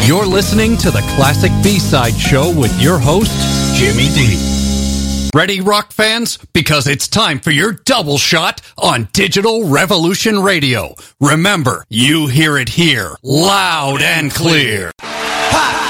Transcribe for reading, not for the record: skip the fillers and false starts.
You're listening to the Classic B-Side Show with your host, Jimmy D. Ready, rock fans? Because it's time for your double shot on Digital Revolution Radio. Remember, you hear it here, loud and clear.